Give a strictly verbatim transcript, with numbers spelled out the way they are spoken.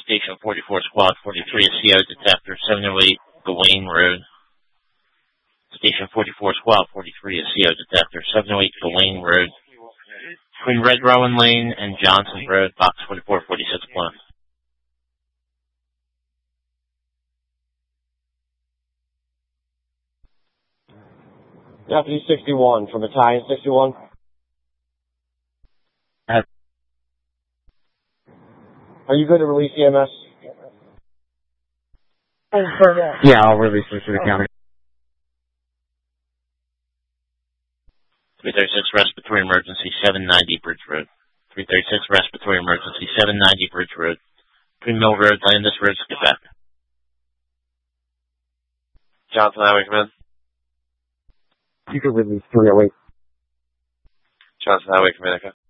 Station forty-four, Squad forty-three, C O detector, seven oh eight Gawain Road. Station forty-four, Squad forty-three, C O detector, seven oh eight Gawain Road. Between Red Rowan Lane and Johnson Road, box forty-four forty-six Plymouth. Deputy sixty-one from Battalion sixty-one. Uh, Are you good to release E M S? Yeah, I'll release her to the county. three thirty-six Respiratory Emergency, seven ninety Bridge Road. three thirty-six Respiratory Emergency, seven ninety Bridge Road. Between Mill Road, Landis Road, Quebec. Johnson Highway Command. You can release three oh eight. Johnson Highway Command.